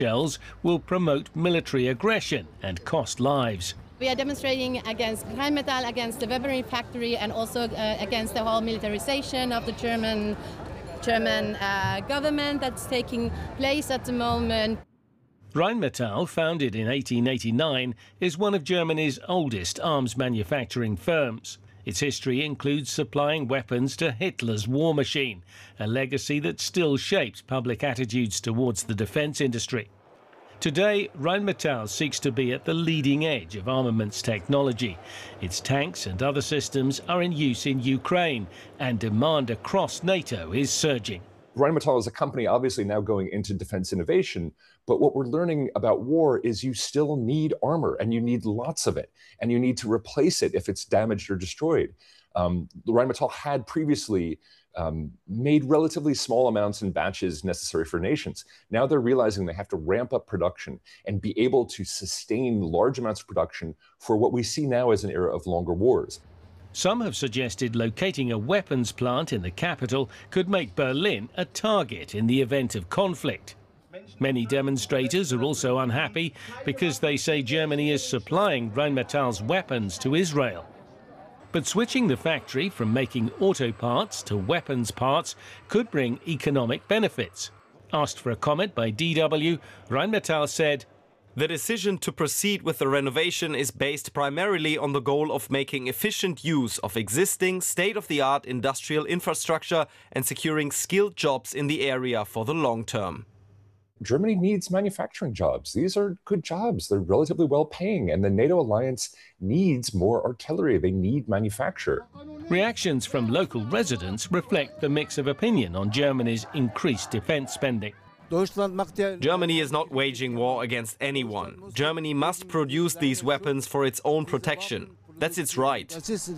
shells will promote military aggression and cost lives. We are demonstrating against Rheinmetall, against the weaponry factory, and also against the whole militarization of the German government that's taking place at the moment. Rheinmetall, founded in 1889, is one of Germany's oldest arms manufacturing firms. Its history includes supplying weapons to Hitler's war machine, a legacy that still shapes public attitudes towards the defence industry. Today, Rheinmetall seeks to be at the leading edge of armaments technology. Its tanks and other systems are in use in Ukraine, and demand across NATO is surging. Rheinmetall is a company obviously now going into defense innovation, but what we're learning about war is you still need armor, and you need lots of it, and you need to replace it if it's damaged or destroyed. Rheinmetall had previously made relatively small amounts in batches necessary for nations. Now they're realizing they have to ramp up production and be able to sustain large amounts of production for what we see now as an era of longer wars. Some have suggested locating a weapons plant in the capital could make Berlin a target in the event of conflict. Many demonstrators are also unhappy because they say Germany is supplying Rheinmetall's weapons to Israel. But switching the factory from making auto parts to weapons parts could bring economic benefits. Asked for a comment by DW, Rheinmetall said, "The decision to proceed with the renovation is based primarily on the goal of making efficient use of existing state-of-the-art industrial infrastructure and securing skilled jobs in the area for the long term." Germany needs manufacturing jobs. These are good jobs. They're relatively well paying, and the NATO alliance needs more artillery. They need manufacture. Reactions from local residents reflect the mix of opinion on Germany's increased defense spending. Germany is not waging war against anyone. Germany must produce these weapons for its own protection. That's its right.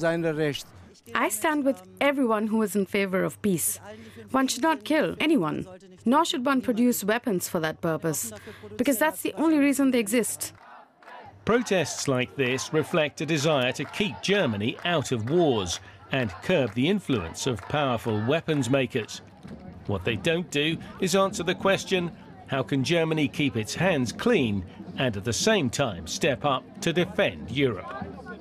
I stand with everyone who is in favor of peace. One should not kill anyone, nor should one produce weapons for that purpose, because that's the only reason they exist. Protests like this reflect a desire to keep Germany out of wars and curb the influence of powerful weapons makers. What they don't do is answer the question, how can Germany keep its hands clean and at the same time step up to defend Europe?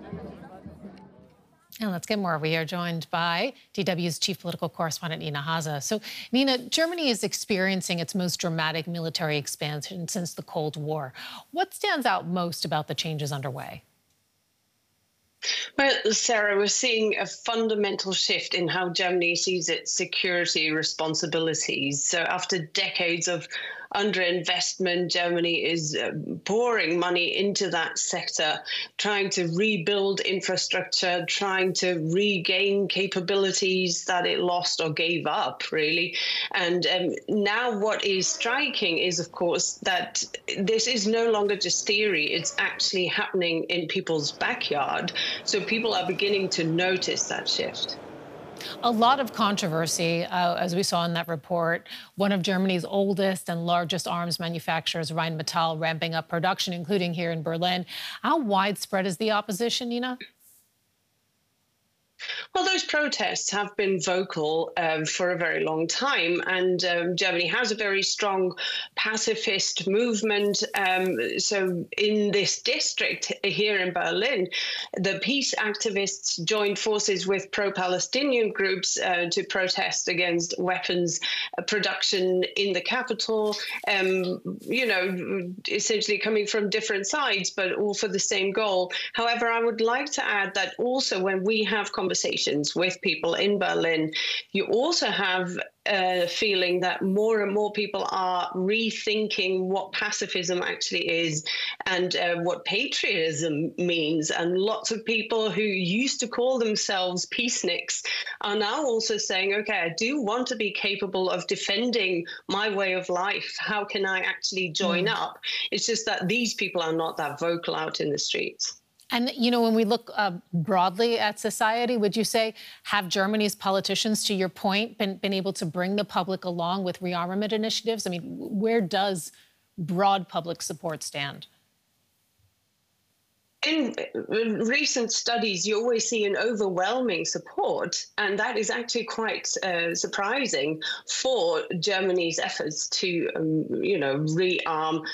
And let's get more. We are joined by DW's chief political correspondent, Nina Haase. So, Nina, Germany is experiencing its most dramatic military expansion since the Cold War. What stands out most about the changes underway? Well, Sarah, we're seeing a fundamental shift in how Germany sees its security responsibilities. So after decades of underinvestment, Germany is pouring money into that sector, trying to rebuild infrastructure, trying to regain capabilities that it lost or gave up, really. And now what is striking is, of course, that this is no longer just theory. It's actually happening in people's backyard. So people are beginning to notice that shift. A lot of controversy, as we saw in that report. One of Germany's oldest and largest arms manufacturers, Rheinmetall, ramping up production, including here in Berlin. How widespread is the opposition, Nina? Well, those protests have been vocal for a very long time, and Germany has a very strong pacifist movement. So in this district here in Berlin, the peace activists joined forces with pro-Palestinian groups to protest against weapons production in the capital, you know, essentially coming from different sides, but all for the same goal. However, I would like to add that also when we have conversations with people in Berlin, you also have a feeling that more and more people are rethinking what pacifism actually is and what patriotism means. And lots of people who used to call themselves peaceniks are now also saying, okay, I do want to be capable of defending my way of life. How can I actually join up? It's just that these people are not that vocal out in the streets. And, you know, when we look broadly at society, would you say, have Germany's politicians, to your point, been able to bring the public along with rearmament initiatives? I mean, where does broad public support stand? In recent studies, you always see an overwhelming support, and that is actually quite surprising for Germany's efforts to, you know, rearm